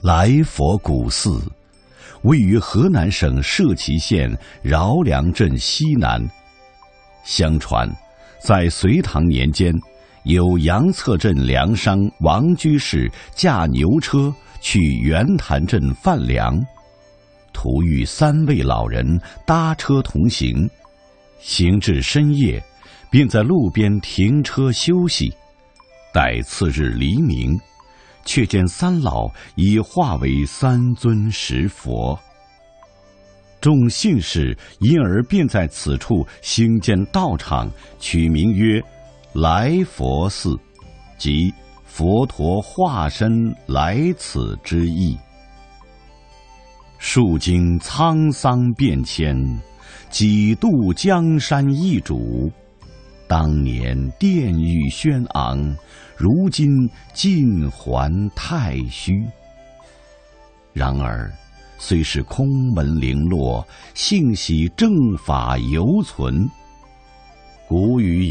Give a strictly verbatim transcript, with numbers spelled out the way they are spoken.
来佛古寺位于河南省社旗县饶梁镇西南。相传，在隋唐年间，有杨策镇粮商王居士驾牛车去袁潭镇贩粮，途遇三位老人搭车同行，行至深夜，便在路边停车休息。待次日黎明，却见三老已化为三尊石佛。众信士因而便在此处兴建道场，取名曰来佛寺，即佛陀化身来此之意。数经沧桑变迁，几度江山易主。当年殿宇轩昂，如今尽还太虚。然而，虽是空门零落，幸喜正法犹存。古语有